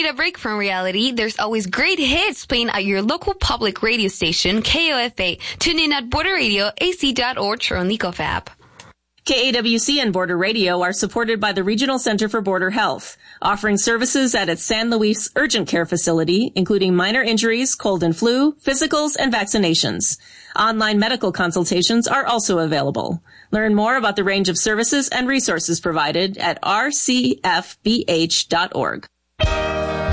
a break from reality? There's always great hits playing at your local public radio station, KOFA. Tune in at Border Radio, AC.org, or on the Gov app. KAWC and Border Radio are supported by the Regional Center for Border Health, offering services at its San Luis Urgent Care Facility, including minor injuries, cold and flu, physicals, and vaccinations. Online medical consultations are also available. Learn more about the range of services and resources provided at rcfbh.org.